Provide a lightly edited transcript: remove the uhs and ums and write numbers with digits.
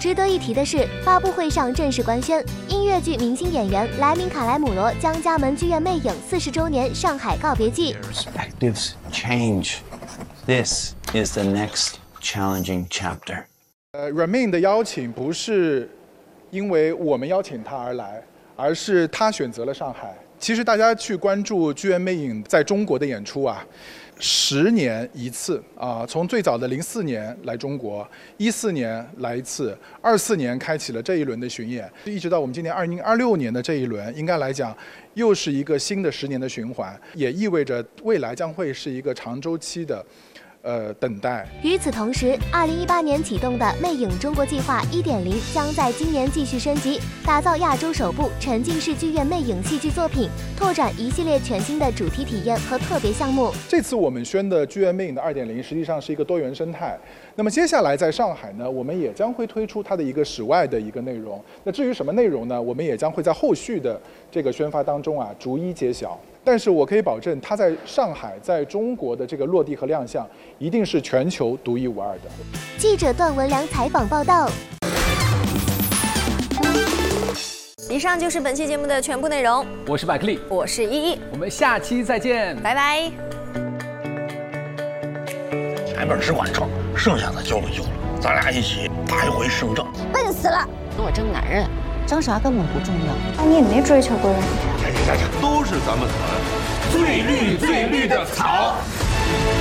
值得一提的是，发布会上正式官宣，音乐剧明星演员莱明卡莱姆罗将加盟剧院魅影40周年上海告别季。 Perspectives change. This is the next challenging chapter. Ramin 的邀请不是因为我们邀请他而来，而是他选择了上海。其实大家去关注剧院魅影在中国的演出啊，10年一次啊，从最早的04年来中国，14年来一次，24年开启了这一轮的巡演，一直到我们今年2026年的这一轮，应该来讲又是一个新的10年的循环，也意味着未来将会是一个长周期的等待。 与此同时，2018年启动的魅影中国计划1.0将在今年继续升级，打造亚洲首部沉浸式剧院魅影戏剧作品，拓展一系列全新的主题体验和特别项目。 这次我们宣的剧院魅影的2.0，实际上是一个多元生态。那么接下来在上海呢，我们也将会推出它的一个室外的一个内容。那至于什么内容呢？我们也将会在后续的这个宣发当中啊，逐一揭晓。但是我可以保证，它在上海，在中国的这个落地和亮相，一定是全球独一无二的。 记者段文良采访报道。 以上就是本期节目的全部内容。 我是百克力， 我是依依， 我们下期再见， 拜拜。 前面只管挣，剩下的交给舅了，咱俩一起打一回胜仗。 笨死了！ 跟我争男人，争啥根本不重要。 那你也没追求过人家。 都是咱们团最绿最绿的草。